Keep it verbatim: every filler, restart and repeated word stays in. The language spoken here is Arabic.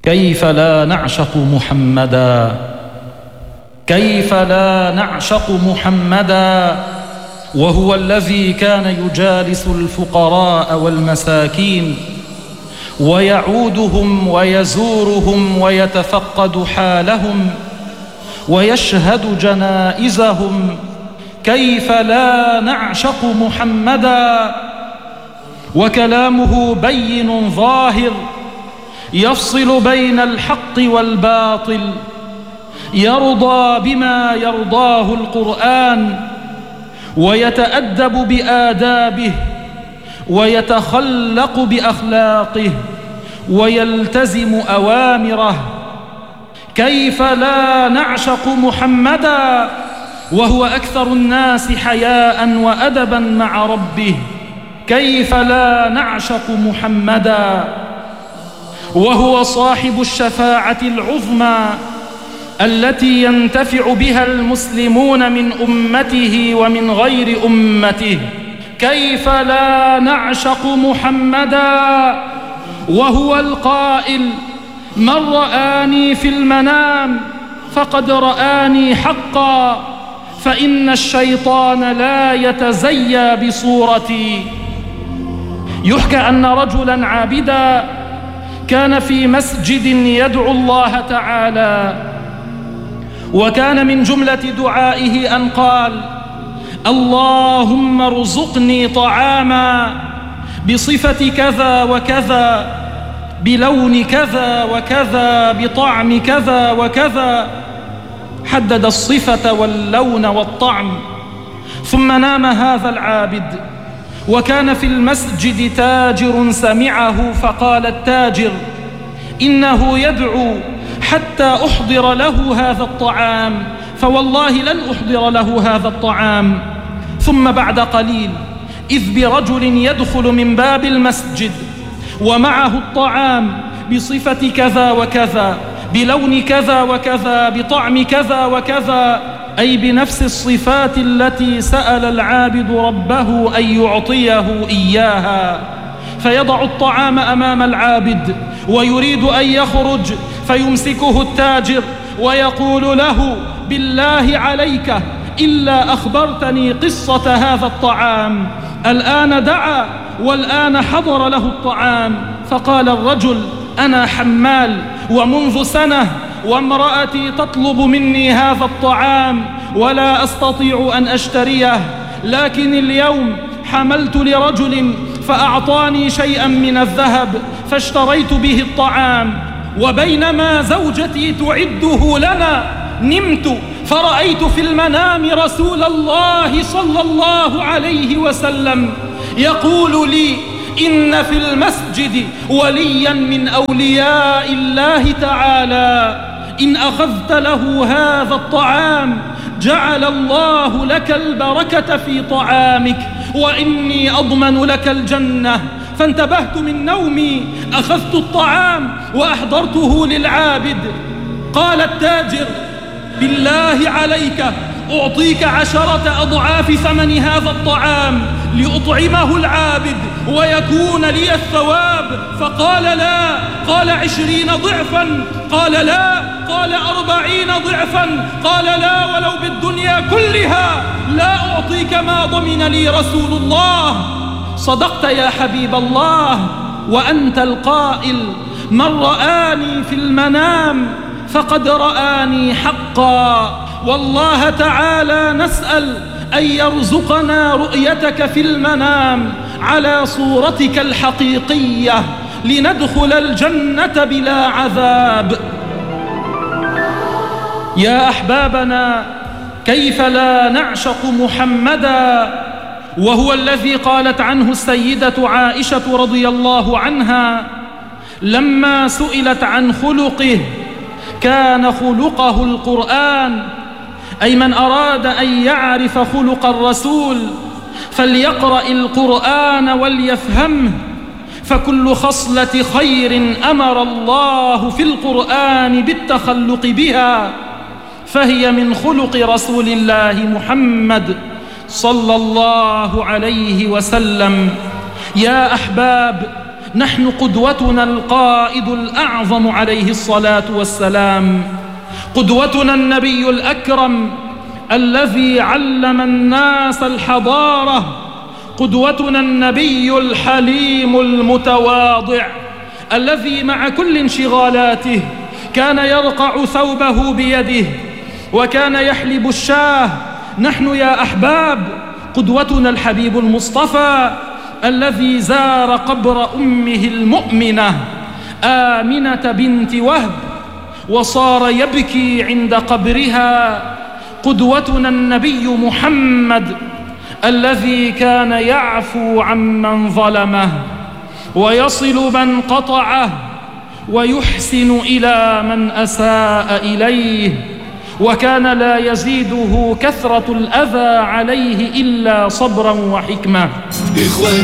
كيف لا نعشق محمدا، كيف لا نعشق محمدا وهو الذي كان يجالس الفقراء والمساكين ويعودهم ويزورهم ويتفقد حالهم ويشهد جنائزهم. كيف لا نعشق محمدا وكلامه بين ظاهر يفصل بين الحق والباطل، يرضى بما يرضاه القرآن ويتأدب بآدابه ويتخلق بأخلاقه ويلتزم أوامره. كيف لا نعشق محمدا وهو أكثر الناس حياء وأدبا مع ربه؟ كيف لا نعشق محمدا وهو صاحب الشفاعة العظمى التي ينتفع بها المسلمون من أمته ومن غير أمته؟ كيف لا نعشق محمدا وهو القائل: من رآني في المنام فقد رآني حقا، فإن الشيطان لا يتزيى بصورتي. يحكى أن رجلا عابدا كان في مسجد يدعو الله تعالى، وكان من جملة دعائه أن قال: اللهم ارزقني طعاما بصفة كذا وكذا، بلون كذا وكذا، بطعم كذا وكذا. حدد الصفة واللون والطعم. ثم نام هذا العابد، وكان في المسجد تاجر سمعه، فقال التاجر: إنه يدعو حتى أحضر له هذا الطعام، فوالله لن أحضر له هذا الطعام. ثم بعد قليل إذ برجل يدخل من باب المسجد ومعه الطعام بصفة كذا وكذا، بلون كذا وكذا، بطعم كذا وكذا، أي بنفس الصفات التي سأل العابد ربه أن يعطيه إياها. فيضع الطعام أمام العابد ويريد أن يخرج، فيمسكه التاجر ويقول له: بالله عليك إلا أخبرتني قصة هذا الطعام. الآن دعا والآن حضر له الطعام. فقال الرجل: أنا حمال، ومنذ سنة وامرأتي تطلب مني هذا الطعام ولا أستطيع أن أشتريه، لكن اليوم حملت لرجل فأعطاني شيئا من الذهب فاشتريت به الطعام، وبينما زوجتي تعده لنا نمت فرأيت في المنام رسول الله صلى الله عليه وسلم يقول لي: إن في المسجد وليا من أولياء الله تعالى، إن أخذت له هذا الطعام جعل الله لك البركة في طعامك، وإني أضمن لك الجنة. فانتبهت من نومي، أخذت الطعام وأحضرته للعابد. قال التاجر: بالله عليك أعطيك عشرة أضعاف ثمن هذا الطعام لأطعمه العابد ويكون لي الثواب. فقال: لا. قال: عشرين ضعفا. قال: لا. قال: أربعين ضعفا. قال: لا، ولو بالدنيا كلها لا أعطيك ما ضمن لي رسول الله. صدقت يا حبيب الله، وأنت القائل: من رآني في المنام فقد رآني حقا. والله تعالى نسأل أن يرزقنا رؤيتك في المنام على صورتك الحقيقية لندخل الجنة بلا عذاب. يا أحبابنا، كيف لا نعشق محمدا وهو الذي قالت عنه السيدة عائشة رضي الله عنها لما سئلت عن خلقه: كان خلقه القرآن. أي من أراد أن يعرف خلق الرسول فليقرأ القرآن وليفهمه، فكل خصلة خير أمر الله في القرآن بالتخلق بها فهي من خلق رسول الله محمد صلى الله عليه وسلم. يا أحباب، نحن قدوتنا القائد الأعظم عليه الصلاة والسلام، قدوتنا النبي الأكرم الذي علم الناس الحضارة، قدوتنا النبي الحليم المتواضع الذي مع كل انشغالاته كان يرقع ثوبه بيده وكان يحلب الشاه. نحن يا أحباب قدوتنا الحبيب المصطفى الذي زار قبر أمه المؤمنة آمنة بنت وهب وصار يبكي عند قبرها، قدوتنا النبي محمد الذي كان يعفو عمن ظلمه ويصل من قطعه ويحسن إلى من أساء إليه، وكان لا يزيده كثرة الأذى عليه إلا صبرا وحكمة.